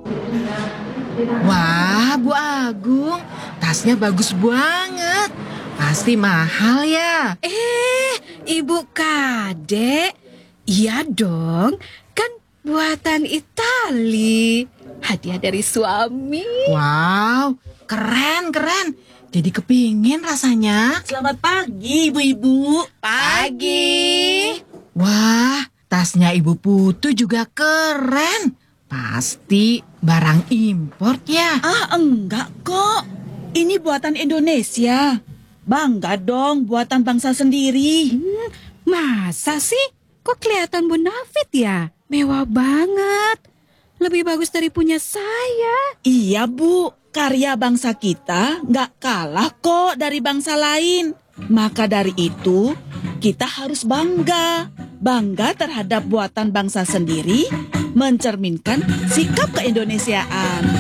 Wah, Bu Agung, tasnya bagus banget. Pasti mahal ya. Ibu Kadek, iya dong, kan buatan Itali. Hadiah dari suami. Wow, keren. Jadi kepingin rasanya. Selamat pagi, ibu-ibu. Pagi. Wah, tasnya Ibu Putu juga keren. Pasti barang impor ya. Enggak kok. Ini buatan Indonesia. Bangga dong buatan bangsa sendiri. Masa sih? Kok kelihatan bonafit ya? Mewah banget. Lebih bagus dari punya saya. Iya, Bu. Karya bangsa kita nggak kalah kok dari bangsa lain. Maka dari itu, kita harus bangga. Bangga terhadap buatan bangsa sendiri, mencerminkan sikap keindonesiaan.